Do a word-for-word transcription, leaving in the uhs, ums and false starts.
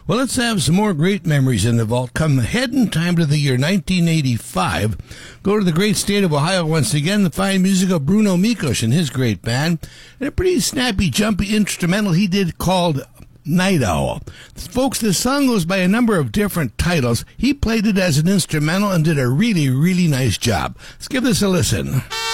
Well, let's have some more great memories in the vault. Come ahead in time to the year nineteen eighty-five. Go to the great state of Ohio once again. The fine music of Bruno Mikosh and his great band. And a pretty snappy, jumpy instrumental he did called Night Owl. Folks, this song goes by a number of different titles. He played it as an instrumental and did a really, really nice job. Let's give this a listen.